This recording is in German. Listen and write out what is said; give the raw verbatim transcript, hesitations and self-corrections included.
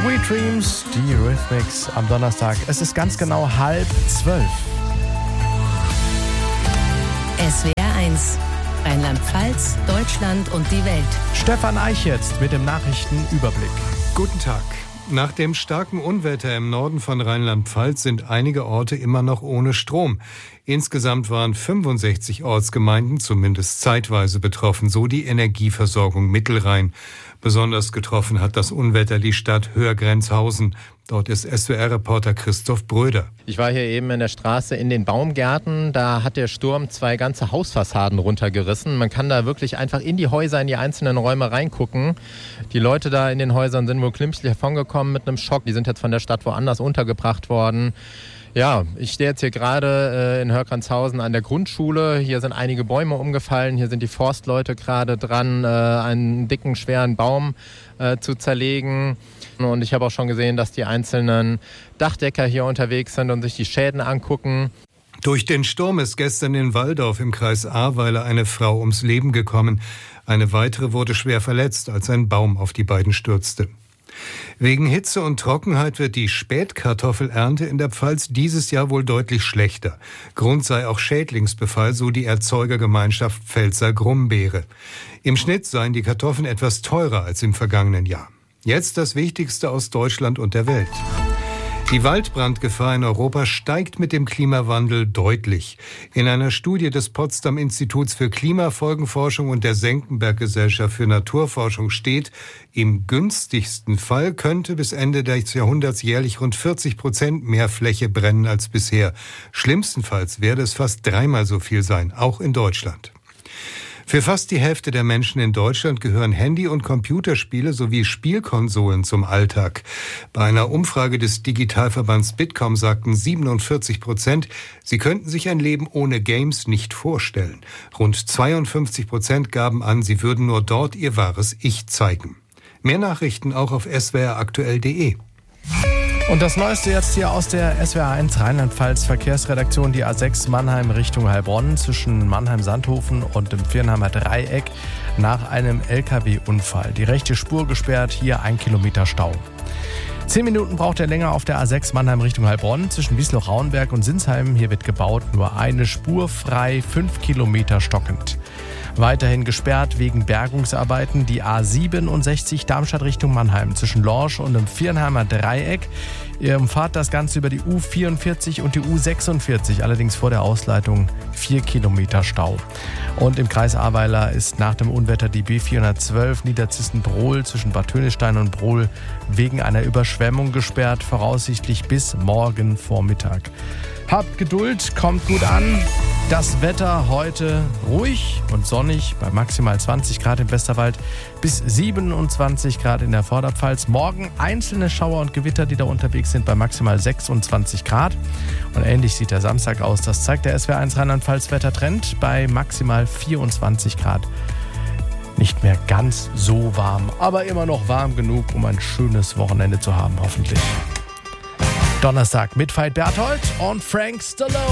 Sweet Dreams, die Eurythmics am Donnerstag. Es ist ganz genau halb zwölf. S W R eins, Rheinland-Pfalz, Deutschland und die Welt. Stefan Eich jetzt mit dem Nachrichtenüberblick. Guten Tag. Nach dem starken Unwetter im Norden von Rheinland-Pfalz sind einige Orte immer noch ohne Strom. Insgesamt waren fünfundsechzig Ortsgemeinden zumindest zeitweise betroffen, so die Energieversorgung Mittelrhein. Besonders getroffen hat das Unwetter die Stadt Höhrgrenzhausen. Dort ist S W R-Reporter Christoph Bröder. Ich war hier eben in der Straße in den Baumgärten. Da hat der Sturm zwei ganze Hausfassaden runtergerissen. Man kann da wirklich einfach in die Häuser, in die einzelnen Räume reingucken. Die Leute da in den Häusern sind wohl glimpflich davongekommen mit einem Schock. Die sind jetzt von der Stadt woanders untergebracht worden. Ja, ich stehe jetzt hier gerade äh, in Höhrgrenzhausen an der Grundschule. Hier sind einige Bäume umgefallen. Hier sind die Forstleute gerade dran, äh, einen dicken, schweren Baum äh, zu zerlegen. Und ich habe auch schon gesehen, dass die einzelnen Dachdecker hier unterwegs sind und sich die Schäden angucken. Durch den Sturm ist gestern in Walldorf im Kreis Ahrweiler eine Frau ums Leben gekommen. Eine weitere wurde schwer verletzt, als ein Baum auf die beiden stürzte. Wegen Hitze und Trockenheit wird die Spätkartoffelernte in der Pfalz dieses Jahr wohl deutlich schlechter. Grund sei auch Schädlingsbefall, so die Erzeugergemeinschaft Pfälzer Grumbeere. Im Schnitt seien die Kartoffeln etwas teurer als im vergangenen Jahr. Jetzt das Wichtigste aus Deutschland und der Welt. Die Waldbrandgefahr in Europa steigt mit dem Klimawandel deutlich. In einer Studie des Potsdam Instituts für Klimafolgenforschung und der Senckenberg-Gesellschaft für Naturforschung steht, im günstigsten Fall könnte bis Ende des Jahrhunderts jährlich rund vierzig Prozent mehr Fläche brennen als bisher. Schlimmstenfalls werde es fast dreimal so viel sein, auch in Deutschland. Für fast die Hälfte der Menschen in Deutschland gehören Handy- und Computerspiele sowie Spielkonsolen zum Alltag. Bei einer Umfrage des Digitalverbands Bitkom sagten siebenundvierzig Prozent, sie könnten sich ein Leben ohne Games nicht vorstellen. Rund zweiundfünfzig Prozent gaben an, sie würden nur dort ihr wahres Ich zeigen. Mehr Nachrichten auch auf s w r aktuell punkt d e. Und das Neueste jetzt hier aus der S W R eins Rheinland-Pfalz Verkehrsredaktion, die A sechs Mannheim Richtung Heilbronn zwischen Mannheim-Sandhofen und dem Viernheimer Dreieck nach einem L K W-Unfall. Die rechte Spur gesperrt, hier ein Kilometer Stau. Zehn Minuten braucht er länger auf der A sechs Mannheim Richtung Heilbronn zwischen Wiesloch-Rauenberg und Sinsheim. Hier wird gebaut, nur eine Spur frei, fünf Kilometer stockend. Weiterhin gesperrt wegen Bergungsarbeiten die A siebenundsechzig Darmstadt Richtung Mannheim zwischen Lorsch und dem Viernheimer Dreieck. Ihr umfahrt das Ganze über die U vierundvierzig und die U sechsundvierzig, allerdings vor der Ausleitung vier Kilometer Stau. Und im Kreis Ahrweiler ist nach dem Unwetter die B vierhundertzwölf Niederzissen-Brohl zwischen Bad Tönistein und Brohl wegen einer Überschwemmung gesperrt, voraussichtlich bis morgen Vormittag. Habt Geduld, kommt gut an. Das Wetter heute ruhig und sonnig bei maximal zwanzig Grad im Westerwald bis siebenundzwanzig Grad in der Vorderpfalz. Morgen einzelne Schauer und Gewitter, die da unterwegs sind, bei maximal sechsundzwanzig Grad. Und ähnlich sieht der Samstag aus. Das zeigt der S W R eins Rheinland-Pfalz Wettertrend bei maximal vierundzwanzig Grad. Nicht mehr ganz so warm, aber immer noch warm genug, um ein schönes Wochenende zu haben, hoffentlich. Donnerstag mit Veit Berthold und Frank Stallone.